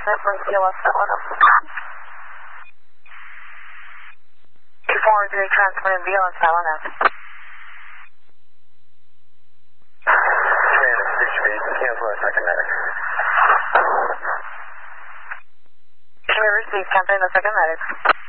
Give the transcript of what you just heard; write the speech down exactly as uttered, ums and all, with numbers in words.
transmit from C L S that one up. two four zero transmit in V O and silent F. Command, six speed, cancel that second medic. Can we receive campaign the second medic?